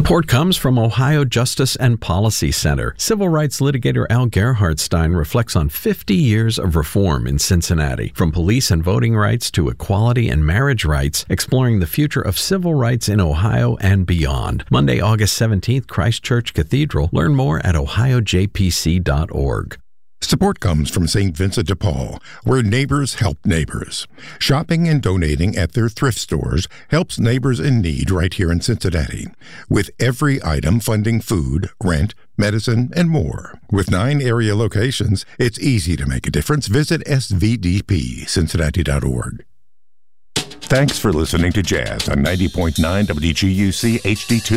Support comes from Ohio Justice and Policy Center. Civil rights litigator Al Gerhardstein reflects on 50 years of reform in Cincinnati, from police and voting rights to equality and marriage rights, exploring the future of civil rights in Ohio and beyond. Monday, August 17th, Christ Church Cathedral. Learn more at ohiojpc.org. Support comes from St. Vincent de Paul, where neighbors help neighbors. Shopping and donating at their thrift stores helps neighbors in need right here in Cincinnati, with every item funding food, rent, medicine, and more. With 9 area locations, it's easy to make a difference. Visit svdpcincinnati.org. Thanks for listening to Jazz on 90.9 WGUC HD2.